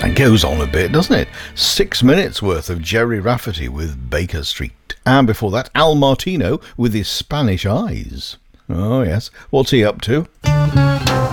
Goes on a bit, doesn't it? 6 minutes worth of Jerry Rafferty with Baker Street. And before that, Al Martino with his Spanish Eyes. Oh yes, what's he up to?